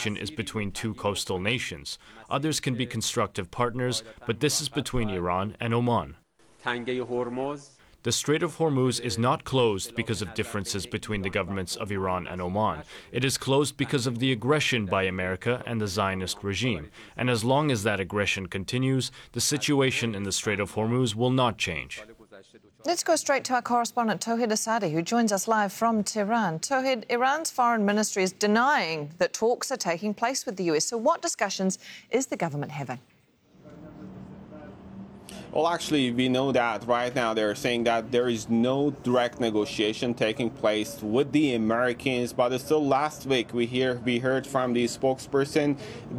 situation is between two coastal nations. Others can be constructive partners, but this is between Iran and Oman. The Strait of Hormuz is not closed because of differences between the governments of Iran and Oman. It is closed because of the aggression by America and the Zionist regime. And as long as that aggression continues, the situation in the Strait of Hormuz will not change. Let's go straight to our correspondent Tauhid Asadi, who joins us live from Tehran. Tauhid, Iran's foreign ministry is denying that talks are taking place with the US. So what discussions is the government having? Well, actually, we know that right now they're saying that there is no direct negotiation taking place with the Americans. But still, last week we heard from the spokesperson,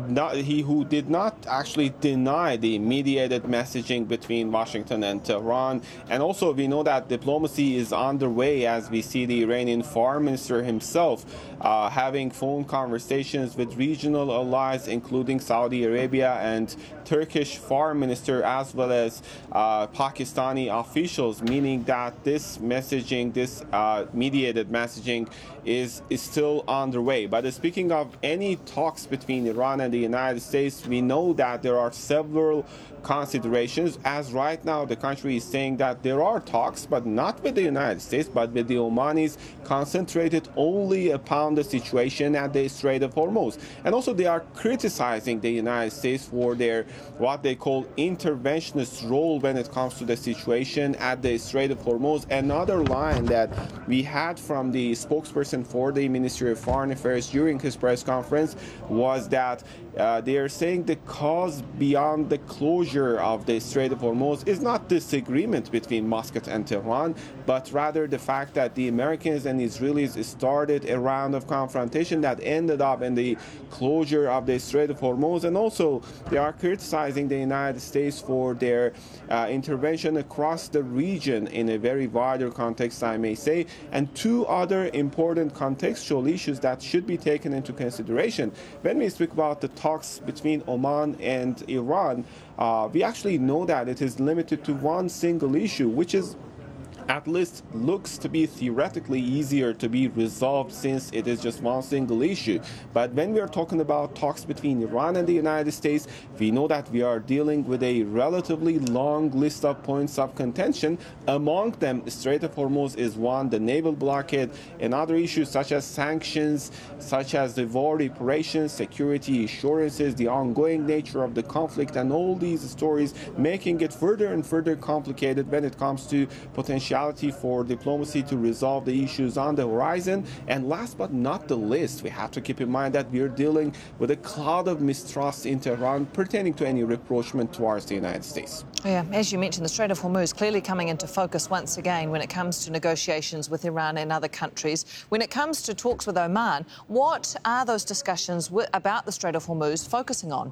who did not actually deny the mediated messaging between Washington and Tehran. And also, we know that diplomacy is underway as we see the Iranian foreign minister himself having phone conversations with regional allies, including Saudi Arabia and Turkish foreign minister, as well as Pakistani officials, meaning that this messaging, this mediated messaging is still underway. But speaking of any talks between Iran and the United States, we know that there are several considerations, as right now the country is saying that there are talks, but not with the United States, but with the Omanis, concentrated only upon the situation at the Strait of Hormuz. And also they are criticizing the United States for their what they call interventionist role when it comes to the situation at the Strait of Hormuz. Another line that we had from the spokesperson for the Ministry of Foreign Affairs during his press conference was that they are saying the cause beyond the closure of the Strait of Hormuz is not disagreement between Muscat and Tehran, but rather the fact that the Americans and Israelis started a round of confrontation that ended up in the closure of the Strait of Hormuz. And also they are criticizing the United States for their intervention across the region in a very wider context, I may say. And two other important contextual issues that should be taken into consideration when we speak about the talks between Oman and Iran. We actually know that it is limited to one single issue, which is at least looks to be theoretically easier to be resolved since it is just one single issue. But when we are talking about talks between Iran and the United States, we know that we are dealing with a relatively long list of points of contention. Among them, Strait of Hormuz is one, the naval blockade, and other issues such as sanctions, such as the war reparations, security assurances, the ongoing nature of the conflict, and all these stories making it further and further complicated when it comes to potentiality for diplomacy to resolve the issues on the horizon. And last but not the least, we have to keep in mind that we are dealing with a cloud of mistrust in Tehran pertaining to any rapprochement towards the United States. Yeah, as you mentioned, the Strait of Hormuz clearly coming into focus once again when it comes to negotiations with Iran and other countries. When it comes to talks with Oman, what are those discussions about the Strait of Hormuz focusing on?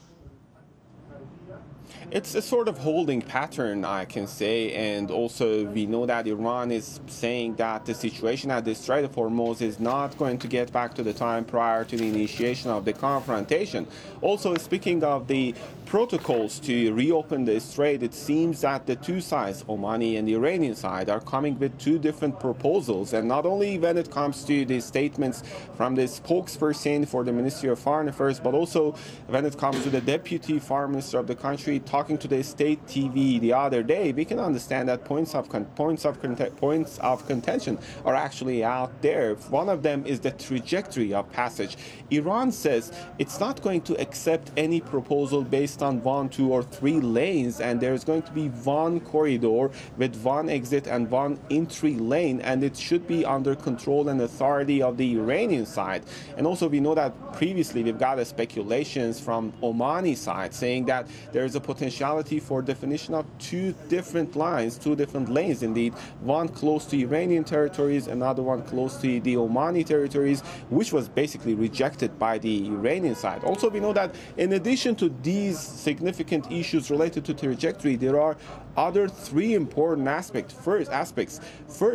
It's a sort of holding pattern, I can say, and also we know that Iran is saying that the situation at the Strait of Hormuz is not going to get back to the time prior to the initiation of the confrontation. Also, speaking of the protocols to reopen the strait, it seems that the two sides, Omani and the Iranian side, are coming with two different proposals. And not only when it comes to the statements from the spokesperson for the Ministry of Foreign Affairs, but also when it comes to the deputy foreign minister of the country talking to the state TV the other day, we can understand that points of contention are actually out there. One of them is the trajectory of passage. Iran says it's not going to accept any proposal based on 1, 2, or 3 lanes, and there's going to be one corridor with one exit and one entry lane, and it should be under control and authority of the Iranian side. And also we know that previously we've got speculations from Omani side saying that there's a potentiality for definition of two different lines, two different lanes indeed, one close to Iranian territories, another one close to the Omani territories, which was basically rejected by the Iranian side. Also we know that in addition to these significant issues related to trajectory, there are other 3 important aspects. First,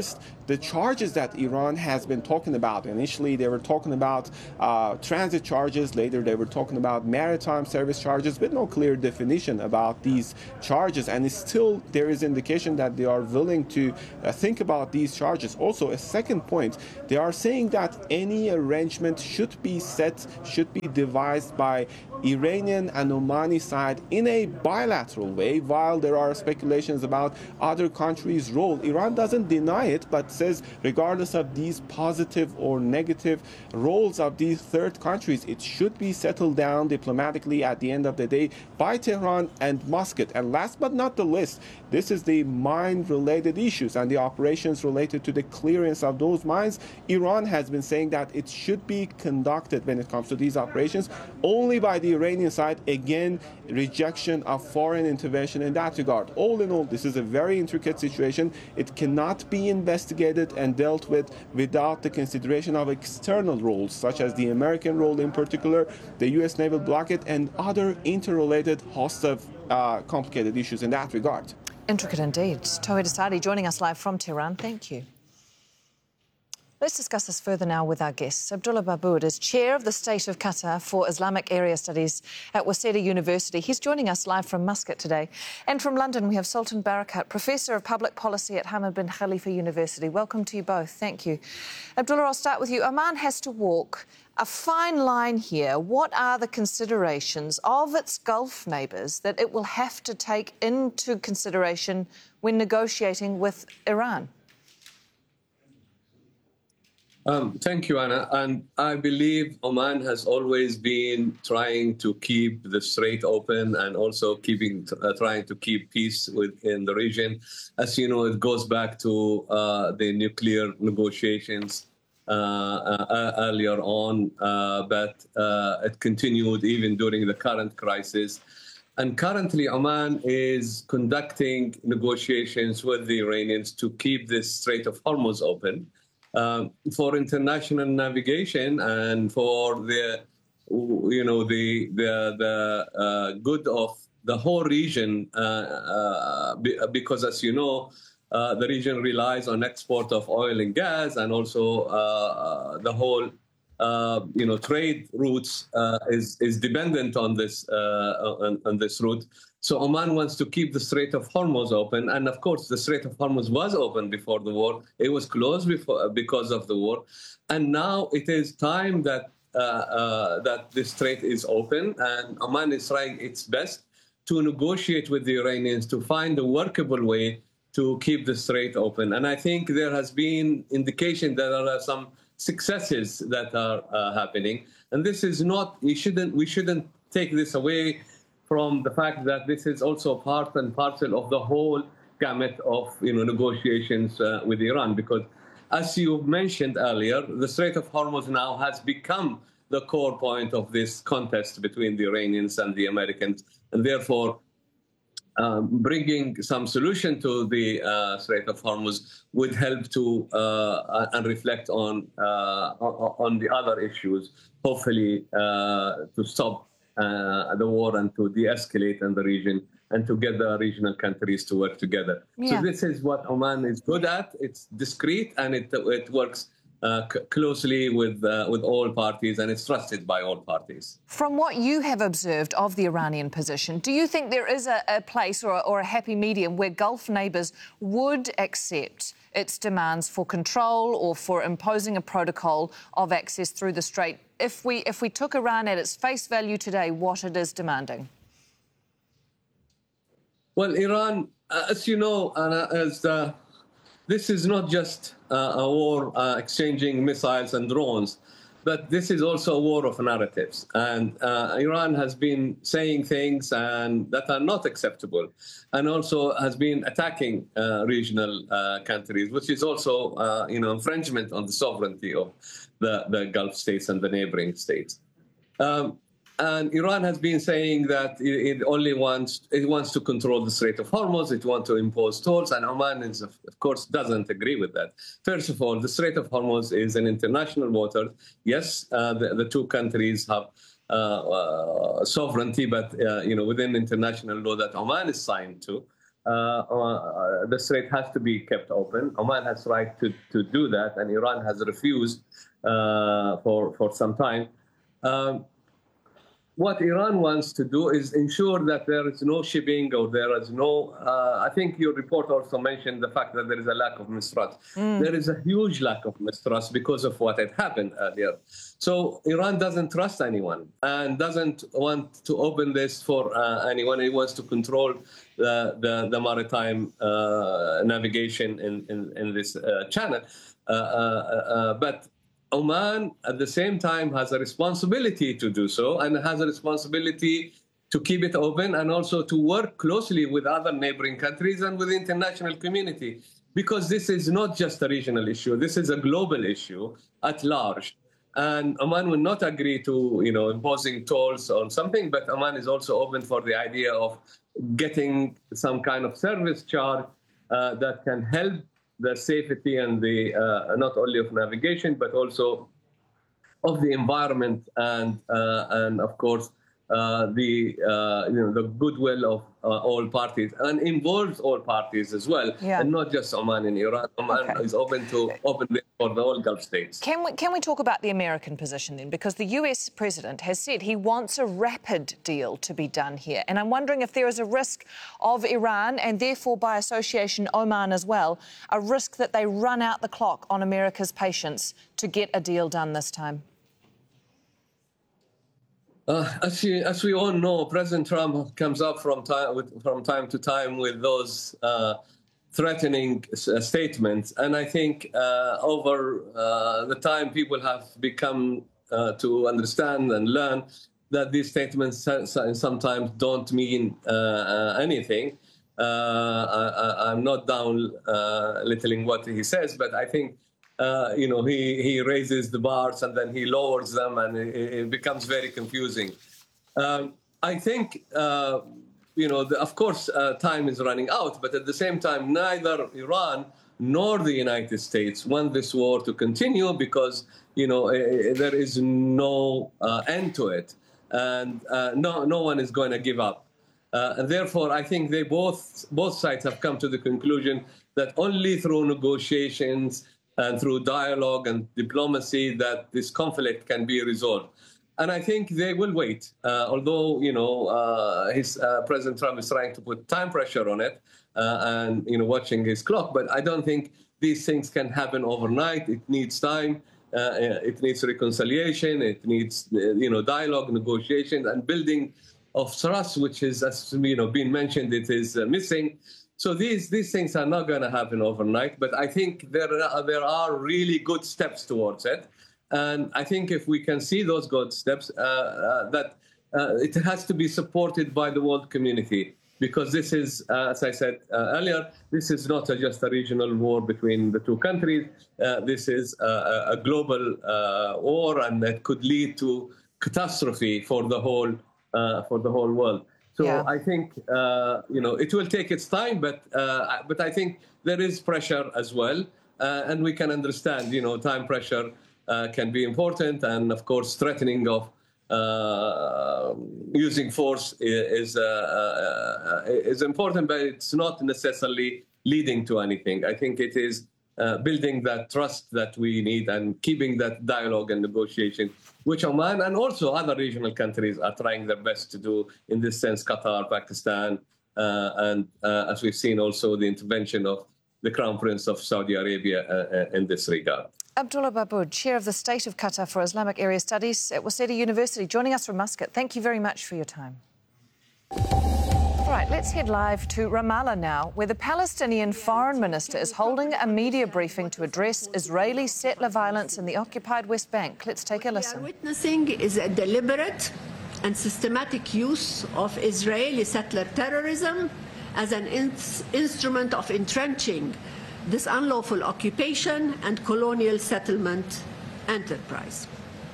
the charges that Iran has been talking about. Initially, they were talking about transit charges. Later, they were talking about maritime service charges, with no clear definition about these charges. And still, there is indication that they are willing to think about these charges. Also, a second point, they are saying that any arrangement should be devised by Iranian and Omani side in a bilateral way. While there are speculations about other countries' role, Iran doesn't deny it, but says regardless of these positive or negative roles of these third countries, it should be settled down diplomatically at the end of the day by Tehran and Muscat. And last but not the least, this is the mine-related issues and the operations related to the clearance of those mines. Iran has been saying that it should be conducted, when it comes to these operations, only by the Iranian side. Again, rejection of foreign intervention in that regard. All in all, this is a very intricate situation. It cannot be investigated and dealt with without the consideration of external roles, such as the American role in particular, the U.S. naval blockade, and other interrelated host of complicated issues in that regard. Intricate indeed. Tawhid Asadi joining us live from Tehran. Thank you. Let's discuss this further now with our guests. Abdullah Baboud is Chair of the State of Qatar for Islamic Area Studies at Waseda University. He's joining us live from Muscat today. And from London, we have Sultan Barakat, Professor of Public Policy at Hamad bin Khalifa University. Welcome to you both. Thank you. Abdullah, I'll start with you. Oman has to walk a fine line here. What are the considerations of its Gulf neighbours that it will have to take into consideration when negotiating with Iran? Thank you, Anna. And I believe Oman has always been trying to keep the strait open and also trying to keep peace within the region. As you know, it goes back to the nuclear negotiations earlier on, but it continued even during the current crisis. And currently, Oman is conducting negotiations with the Iranians to keep this Strait of Hormuz open. For international navigation and for the good of the whole region, because as you know, the region relies on export of oil and gas, and also the whole trade routes is dependent on this route. So Oman wants to keep the Strait of Hormuz open. And of course, the Strait of Hormuz was open before the war. It was closed because of the war. And now it is time that the strait is open. And Oman is trying its best to negotiate with the Iranians to find a workable way to keep the strait open. And I think there has been indication that there are some successes that are happening. And this is not, we shouldn't take this away from the fact that this is also part and parcel of the whole gamut of negotiations with Iran, because as you mentioned earlier, the Strait of Hormuz now has become the core point of this contest between the Iranians and the Americans, and therefore bringing some solution to the Strait of Hormuz would help to and reflect on the other issues, hopefully to stop the war and to de-escalate in the region and to get the regional countries to work together. Yeah. So this is what Oman is good at. It's discreet and it works closely with all parties, and it's trusted by all parties. From what you have observed of the Iranian position, do you think there is a place or a happy medium where Gulf neighbours would accept its demands for control or for imposing a protocol of access through the strait if we took Iran at its face value today, what it is demanding? Well, Iran, as you know, this is not just a war exchanging missiles and drones, but this is also a war of narratives. And Iran has been saying things that are not acceptable, and also has been attacking regional countries, which is also infringement on the sovereignty of the Gulf states and the neighboring states. And Iran has been saying that it wants to control the Strait of Hormuz, it wants to impose tolls, and Oman of course doesn't agree with that. First of all, the Strait of Hormuz is an international water. Yes, the two countries have sovereignty, but within international law that Oman is signed to. the strait has to be kept open. Oman has tried to do that, and Iran has refused for some time. What Iran wants to do is ensure that there is no shipping or there is no... I think your report also mentioned the fact that there is a lack of mistrust. There is a huge lack of mistrust because of what had happened earlier. So Iran doesn't trust anyone and doesn't want to open this for anyone. It wants to control the maritime navigation in this channel. But Oman, at the same time, has a responsibility to do so and has a responsibility to keep it open and also to work closely with other neighboring countries and with the international community, because this is not just a regional issue. This is a global issue at large. And Oman will not agree to, imposing tolls on something, but Oman is also open for the idea of getting some kind of service charge that can help the safety and the not only of navigation but also of the environment and of course the goodwill of all parties, and involves all parties as well, and not just Oman and Iran. Oman is open for the whole Gulf states. Can we talk about the American position then? Because the US president has said he wants a rapid deal to be done here. And I'm wondering if there is a risk of Iran, and therefore by association Oman as well, a risk that they run out the clock on America's patience to get a deal done this time. As we all know, President Trump comes up from time to time with those threatening statements. And I think over the time people have become to understand and learn that these statements sometimes don't mean anything. I'm not littling what he says, but I think he raises the bars and then he lowers them, and it becomes very confusing. I think, of course, time is running out, but at the same time, neither Iran nor the United States want this war to continue because, there is no end to it, and no one is going to give up. And therefore, I think both sides have come to the conclusion that only through negotiations and through dialogue and diplomacy that this conflict can be resolved. And I think they will wait, although, President Trump is trying to put time pressure on it and, watching his clock. But I don't think these things can happen overnight. It needs time. It needs reconciliation. It needs, dialogue, negotiation, and building of trust, which is, as been mentioned, it is missing. So these things are not going to happen overnight, but I think there are really good steps towards it. And I think if we can see those good steps, that it has to be supported by the world community, because this is, as I said earlier, this is not just a regional war between the two countries. This is a global war, and that could lead to catastrophe for the whole world. So I think, it will take its time, but I think there is pressure as well. And we can understand, time pressure can be important. And, of course, threatening of using force is important, but it's not necessarily leading to anything. I think it is building that trust that we need and keeping that dialogue and negotiation, which Oman and also other regional countries are trying their best to do in this sense, Qatar, Pakistan, and as we've seen also the intervention of the Crown Prince of Saudi Arabia in this regard. Abdullah Babood, Chair of the State of Qatar for Islamic Area Studies at Waseda University, joining us from Muscat. Thank you very much for your time. All right, let's head live to Ramallah now, where the Palestinian Foreign Minister is holding a media briefing to address Israeli settler violence in the occupied West Bank. Let's take a listen. What we are witnessing is a deliberate and systematic use of Israeli settler terrorism as an instrument of entrenching this unlawful occupation and colonial settlement enterprise.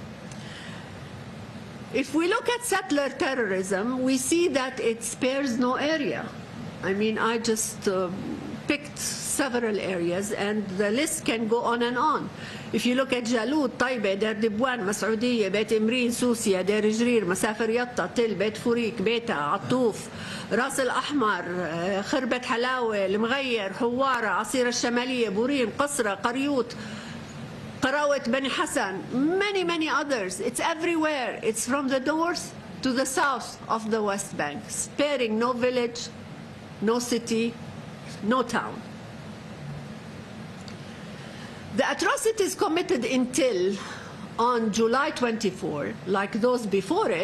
If we look at settler terrorism, we see that it spares no area. I mean, I just picked several areas, and the list can go on and on. If you look at Jalut, Taiba, Deir Dibwan, Mas'udiyya, Beit Imrin, Susia, Deir Jrir, Masafer Yatta, Til, Beit Furik, Beta, Atuf, Ras Al Ahmar, Khirbet Halawa, Al-Mghayr, Huwara, Asir Al-Shamaliyya, Burim, Qasra, Qaryut, Qarawat, Bani Hassan, many others. It's everywhere. It's from the north to the south of the West Bank, sparing no village, no city, no town. The atrocities committed in Til on July 24, like those before it,